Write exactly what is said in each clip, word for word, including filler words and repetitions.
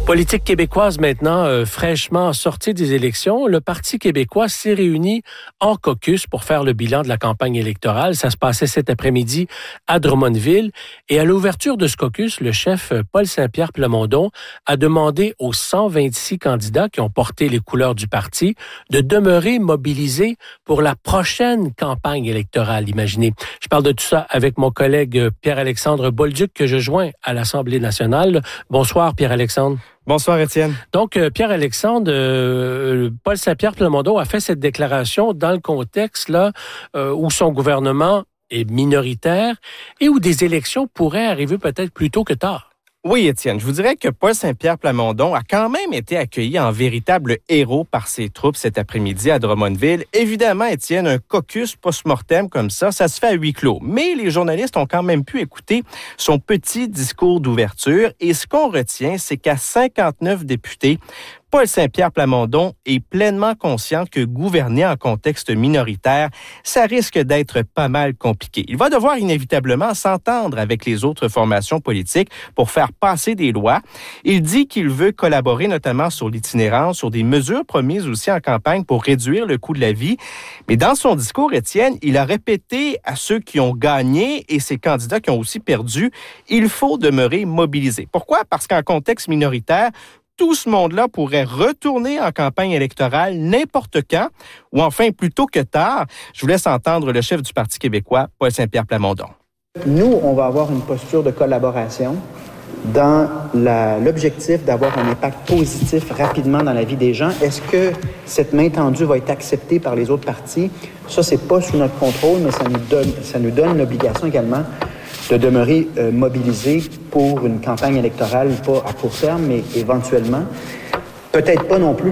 Politique québécoise maintenant, euh, fraîchement sortie des élections, le Parti québécois s'est réuni en caucus pour faire le bilan de la campagne électorale. Ça se passait cet après-midi à Drummondville. Et à l'ouverture de ce caucus, le chef Paul Saint-Pierre Plamondon a demandé aux cent vingt-six candidats qui ont porté les couleurs du parti de demeurer mobilisés pour la prochaine campagne électorale. Imaginez. Je parle de tout ça avec mon collègue Pierre-Alexandre Bolduc que je joins à l'Assemblée nationale. Bonsoir Pierre-Alexandre. Bonsoir, Étienne. Donc, euh, Pierre-Alexandre, euh, Paul Saint-Pierre Plamondon a fait cette déclaration dans le contexte là euh, où son gouvernement est minoritaire et où des élections pourraient arriver peut-être plus tôt que tard. Oui, Étienne, je vous dirais que Paul Saint-Pierre Plamondon a quand même été accueilli en véritable héros par ses troupes cet après-midi à Drummondville. Évidemment, Étienne, un caucus post-mortem comme ça, ça se fait à huis clos. Mais les journalistes ont quand même pu écouter son petit discours d'ouverture. Et ce qu'on retient, c'est qu'à cinquante-neuf députés, Paul Saint-Pierre Plamondon est pleinement conscient que gouverner en contexte minoritaire, ça risque d'être pas mal compliqué. Il va devoir inévitablement s'entendre avec les autres formations politiques pour faire passer des lois. Il dit qu'il veut collaborer notamment sur l'itinérance, sur des mesures promises aussi en campagne pour réduire le coût de la vie. Mais dans son discours, Étienne, il a répété à ceux qui ont gagné et ces candidats qui ont aussi perdu, il faut demeurer mobilisé. Pourquoi? Parce qu'en contexte minoritaire, tout ce monde-là pourrait retourner en campagne électorale n'importe quand ou enfin plus tôt que tard. Je vous laisse entendre le chef du Parti québécois, Paul Saint-Pierre Plamondon. Nous, on va avoir une posture de collaboration dans la, l'objectif d'avoir un impact positif rapidement dans la vie des gens. Est-ce que cette main tendue va être acceptée par les autres partis? Ça, c'est pas sous notre contrôle, mais ça nous donne, ça nous donne l'obligation également de demeurer euh, mobilisés pour une campagne électorale, pas à court terme, mais éventuellement. Peut-être pas non plus.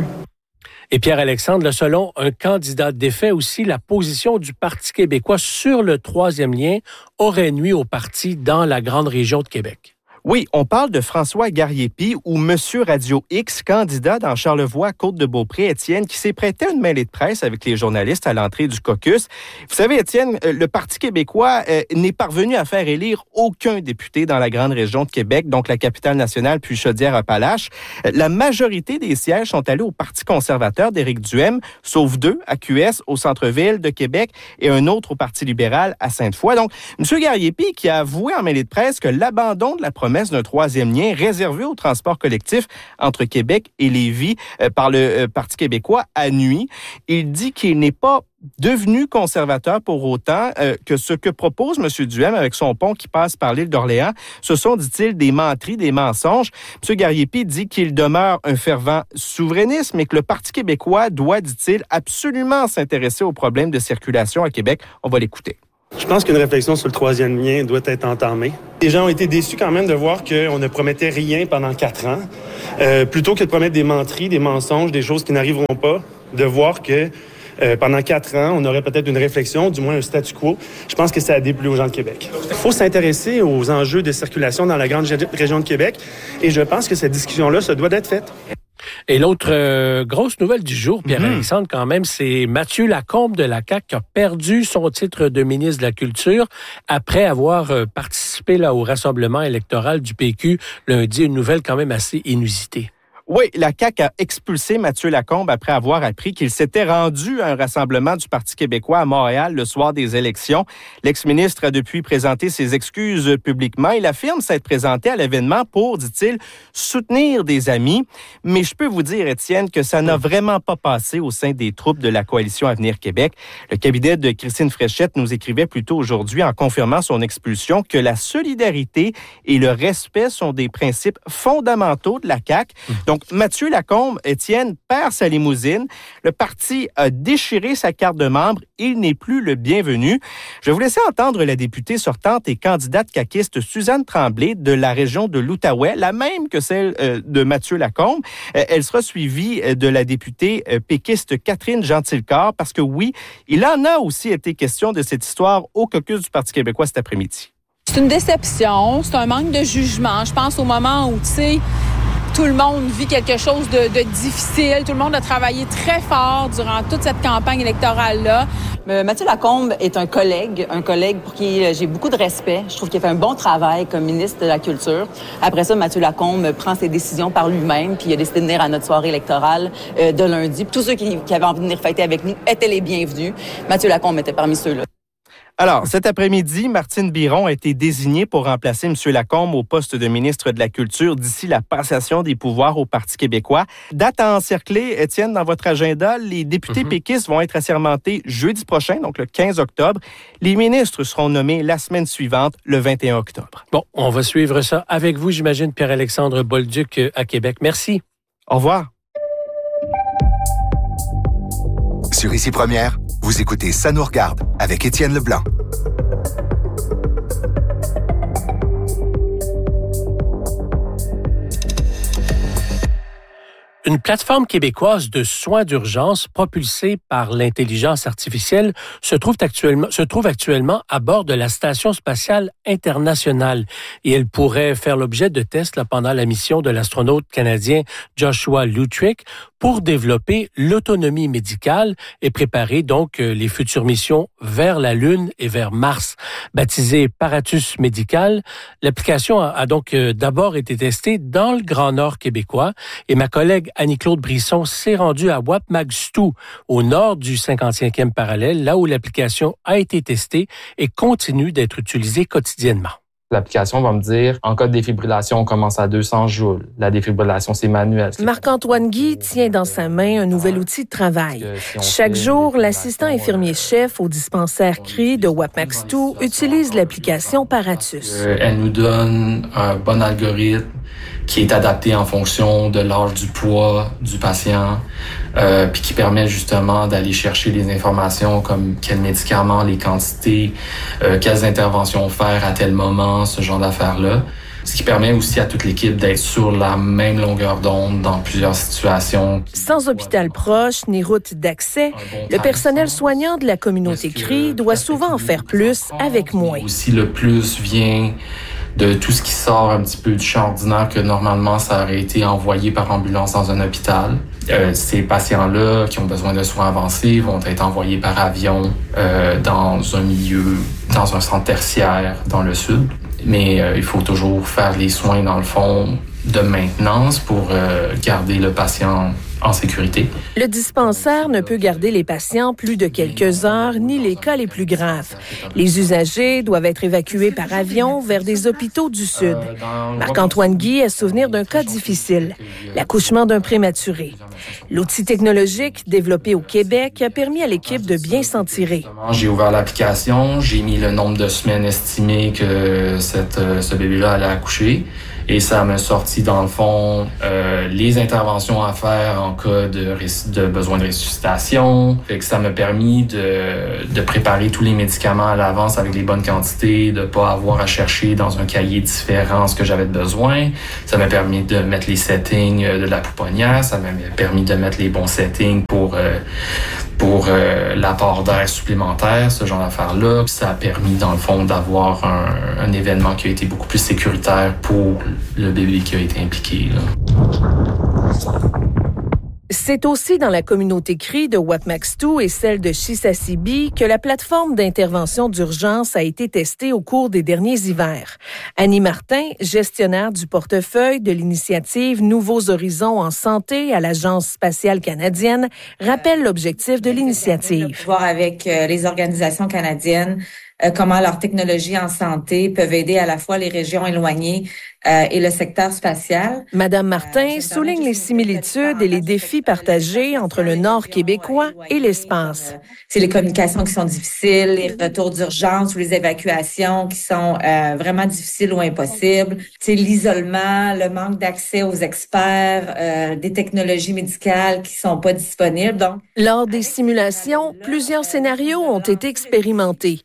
Et Pierre-Alexandre, selon un candidat défait aussi, la position du Parti québécois sur le troisième lien aurait nui au parti dans la grande région de Québec. Oui, on parle de François Garriépi ou Monsieur Radio X, candidat dans Charlevoix, Côte-de-Beaupré, Étienne, qui s'est prêté à une mêlée de presse avec les journalistes à l'entrée du caucus. Vous savez, Étienne, le Parti québécois euh, n'est parvenu à faire élire aucun député dans la grande région de Québec, donc la capitale nationale puis Chaudière-Appalaches. La majorité des sièges sont allés au Parti conservateur d'Éric Duhaime, sauf deux à Q S au centre-ville de Québec et un autre au Parti libéral à Sainte-Foy. Donc, Monsieur Garriépi qui a avoué en mêlée de presse que l'abandon de la promesse d'un troisième lien réservé au transport collectif entre Québec et Lévis euh, par le euh, Parti québécois a nui. Il dit qu'il n'est pas devenu conservateur pour autant euh, que ce que propose M. Duhaime avec son pont qui passe par l'île d'Orléans, ce sont, dit-il, des menteries, des mensonges. M. Garriépi dit qu'il demeure un fervent souverainiste, mais que le Parti québécois doit, dit-il, absolument s'intéresser aux problèmes de circulation à Québec. On va l'écouter. Je pense qu'une réflexion sur le troisième lien doit être entamée. Les gens ont été déçus quand même de voir qu'on ne promettait rien pendant quatre ans. Euh, plutôt que de promettre des menteries, des mensonges, des choses qui n'arriveront pas, de voir que euh, pendant quatre ans, on aurait peut-être une réflexion, du moins un statu quo. Je pense que ça a déplu aux gens de Québec. Il faut s'intéresser aux enjeux de circulation dans la grande région de Québec et je pense que cette discussion-là se doit d'être faite. Et l'autre euh, grosse nouvelle du jour, Pierre-Alexandre, quand même, c'est Mathieu Lacombe de la C A Q qui a perdu son titre de ministre de la Culture après avoir euh, participé là, au rassemblement électoral du P Q lundi, une nouvelle quand même assez inusitée. Oui, la C A Q a expulsé Mathieu Lacombe après avoir appris qu'il s'était rendu à un rassemblement du Parti québécois à Montréal le soir des élections. L'ex-ministre a depuis présenté ses excuses publiquement. Il affirme s'être présenté à l'événement pour, dit-il, soutenir des amis. Mais je peux vous dire, Étienne, que ça n'a vraiment pas passé au sein des troupes de la Coalition Avenir Québec. Le cabinet de Christine Fréchette nous écrivait plus tôt aujourd'hui, en confirmant son expulsion, que la solidarité et le respect sont des principes fondamentaux de la C A Q. Donc, Mathieu Lacombe, Étienne, perd sa limousine. Le parti a déchiré sa carte de membre. Il n'est plus le bienvenu. Je vais vous laisser entendre la députée sortante et candidate caquiste Suzanne Tremblay de la région de l'Outaouais, la même que celle euh, de Mathieu Lacombe. Euh, elle sera suivie de la députée euh, péquiste Catherine Gentilcore parce que oui, il en a aussi été question de cette histoire au caucus du Parti québécois cet après-midi. C'est une déception, c'est un manque de jugement. Je pense au moment où, tu sais, tout le monde vit quelque chose de, de difficile. Tout le monde a travaillé très fort durant toute cette campagne électorale-là. Euh, Mathieu Lacombe est un collègue, un collègue pour qui j'ai beaucoup de respect. Je trouve qu'il a fait un bon travail comme ministre de la Culture. Après ça, Mathieu Lacombe prend ses décisions par lui-même, puis il a décidé de venir à notre soirée électorale euh, de lundi. Tous ceux qui, qui avaient envie de venir fêter avec nous étaient les bienvenus. Mathieu Lacombe était parmi ceux-là. Alors, cet après-midi, Martine Biron a été désignée pour remplacer M. Lacombe au poste de ministre de la Culture d'ici la passation des pouvoirs au Parti québécois. Date à encercler, Étienne, dans votre agenda, les députés mm-hmm. péquistes vont être assermentés jeudi prochain, donc le quinze octobre. Les ministres seront nommés la semaine suivante, le vingt et un octobre. Bon, on va suivre ça avec vous, j'imagine, Pierre-Alexandre Bolduc à Québec. Merci. Au revoir. Sur Ici Première, vous écoutez Ça nous regarde avec Étienne Leblanc. Une plateforme québécoise de soins d'urgence propulsée par l'intelligence artificielle se trouve actuellement, se trouve actuellement à bord de la Station spatiale internationale et elle pourrait faire l'objet de tests là, pendant la mission de l'astronaute canadien Joshua Lutrick pour développer l'autonomie médicale et préparer donc les futures missions vers la Lune et vers Mars. Baptisée Paratus Médical, l'application a, a donc d'abord été testée dans le Grand Nord québécois et ma collègue Annie-Claude Brisson s'est rendue à Wapmagstou, au nord du cinquante-cinquième parallèle, là où l'application a été testée et continue d'être utilisée quotidiennement. L'application va me dire, en cas de défibrillation, on commence à deux cents joules. La défibrillation, c'est manuel. Marc-Antoine Guy tient dans sa main un nouvel outil de travail. Si Chaque jour, l'assistant infirmier-chef au dispensaire C R I de Wapmagstou utilise l'application Paratus. Euh, elle nous donne un bon algorithme qui est adapté en fonction de l'âge, du poids du patient, euh, puis qui permet justement d'aller chercher des informations comme quels médicaments, les quantités, euh, quelles interventions faire à tel moment, ce genre d'affaires-là. Ce qui permet aussi à toute l'équipe d'être sur la même longueur d'onde dans plusieurs situations. Sans hôpital proche ni route d'accès, le personnel soignant de la communauté C R I doit souvent en faire plus avec moins. Aussi, le plus vient de tout ce qui sort un petit peu du champ ordinaire que normalement ça aurait été envoyé par ambulance dans un hôpital. Euh, ces patients-là qui ont besoin de soins avancés vont être envoyés par avion euh, dans un milieu, dans un centre tertiaire dans le sud. Mais euh, il faut toujours faire les soins dans le fond de maintenance pour euh, garder le patient en sécurité. Le dispensaire ne peut garder les patients plus de quelques heures, ni les cas les plus graves. Les usagers doivent être évacués par avion vers des hôpitaux du Sud. Marc-Antoine Guy a souvenir d'un cas difficile, l'accouchement d'un prématuré. L'outil technologique développé au Québec a permis à l'équipe de bien s'en tirer. J'ai ouvert l'application, j'ai mis le nombre de semaines estimées que cette, ce bébé-là allait accoucher. Et ça m'a sorti, dans le fond, euh, les interventions à faire en cas de, de besoin de ressuscitation. Fait que ça m'a permis de, de préparer tous les médicaments à l'avance avec les bonnes quantités, de pas avoir à chercher dans un cahier différent ce que j'avais besoin. Ça m'a permis de mettre les settings de la pouponnière. Ça m'a permis de mettre les bons settings pour... Euh, pour euh, l'apport d'air supplémentaire, ce genre d'affaires-là. Ça a permis, dans le fond, d'avoir un, un événement qui a été beaucoup plus sécuritaire pour le bébé qui a été impliqué, là. C'est aussi dans la communauté C R I de Wapmagstou et celle de Chisasibi que la plateforme d'intervention d'urgence a été testée au cours des derniers hivers. Annie Martin, gestionnaire du portefeuille de l'initiative Nouveaux Horizons en santé à l'Agence spatiale canadienne, rappelle l'objectif de l'initiative. Voir avec les organisations canadiennes euh, comment leurs technologies en santé peuvent aider à la fois les régions éloignées euh, et le secteur spatial. Madame Martin euh, souligne les similitudes et les défis partagés entre le Nord québécois et l'espace. C'est les communications qui sont difficiles, les retours d'urgence ou les évacuations qui sont euh, vraiment difficiles ou impossibles. C'est l'isolement, le manque d'accès aux experts, euh, des technologies médicales qui sont pas disponibles. Donc, lors des simulations, plusieurs scénarios ont été expérimentés, dont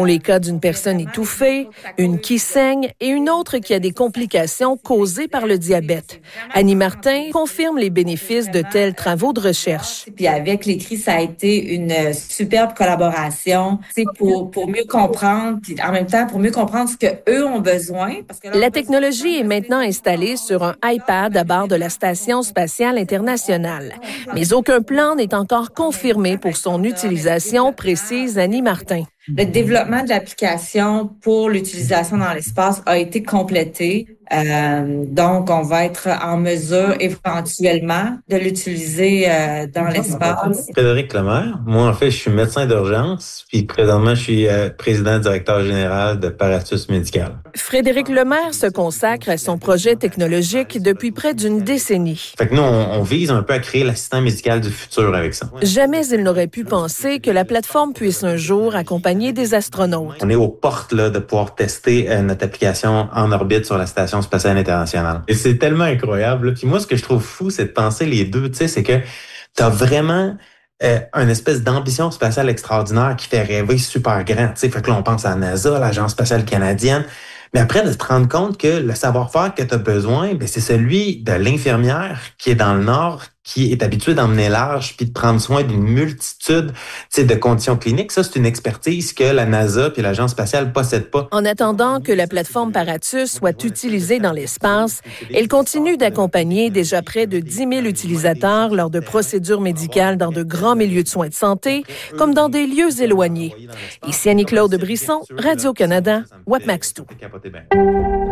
dont les cas d'une personne étouffée, une qui saigne et une autre qui a des complications causées par le diabète. Annie Martin confirme les bénéfices de tels travaux de recherche. Puis avec l'Écrit, ça a été une superbe collaboration, c'est pour pour mieux comprendre, puis en même temps pour mieux comprendre ce que eux ont besoin. Parce que la technologie est maintenant installée sur un iPad à bord de la Station spatiale internationale, mais aucun plan n'est encore confirmé pour son utilisation, précise Annie Martin. Le développement de l'application pour l'utilisation dans l'espace a été complété. Euh, donc, on va être en mesure éventuellement de l'utiliser euh, dans l'espace. Frédéric Lemaire. Moi, en fait, je suis médecin d'urgence, puis présentement, je suis euh, président directeur général de Paratus Médical. Frédéric Lemaire se consacre à son projet technologique depuis près d'une décennie. Fait que nous, on, on vise un peu à créer l'assistant médical du futur avec ça. Jamais il n'aurait pu penser que la plateforme puisse un jour accompagner des astronautes. On est aux portes là, de pouvoir tester euh, notre application en orbite sur la Station spatiale internationale. Et c'est tellement incroyable. Là. Puis moi, ce que je trouve fou, c'est de penser les deux. Tu sais, c'est que t'as vraiment euh, une espèce d'ambition spatiale extraordinaire qui fait rêver super grand. Tu sais, fait que là, on pense à la NASA, l'Agence spatiale canadienne. Mais après, de se rendre compte que le savoir-faire que tu as besoin, ben, c'est celui de l'infirmière qui est dans le Nord, qui est habituée d'emmener large puis de prendre soin d'une multitude de conditions cliniques. Ça, c'est une expertise que la NASA puis l'Agence spatiale ne possèdent pas. En attendant que la plateforme Paratus soit utilisée dans l'espace, elle continue d'accompagner déjà près de dix mille utilisateurs lors de procédures médicales dans de grands milieux de soins de santé, comme dans des lieux éloignés. Ici Annie-Claude Brisson, Radio-Canada, What Max deux.